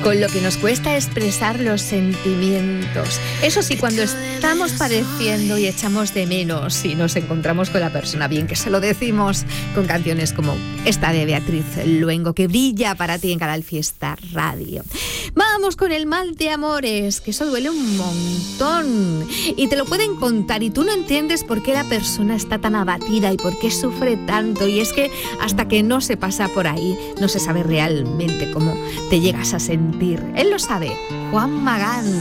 con lo que nos cuesta expresar los sentimientos. Eso sí, cuando estamos padeciendo y echamos de menos y nos encontramos con la persona bien, que se lo decimos con canciones como esta de Beatriz Luengo, que brilla para ti en Canal Fiesta Radio. Vamos con el mal de amores, que eso duele un montón y te lo pueden contar y tú no entiendes por qué la persona está tan abatida y por qué sufre tanto, y es que hasta que no se pasa por ahí no se sabe realmente cómo te llegas a sentir. Él lo sabe, Juan Magán.